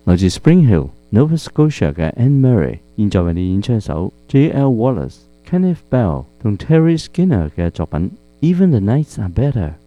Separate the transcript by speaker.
Speaker 1: 來自 Spring Hill、Nova Scotia 嘅 Anne Murray，現在為你演出一首 J.L. Wallace、Kenneth Bell 同 Terry Skinner 嘅作品《Even the Nights Are Better》。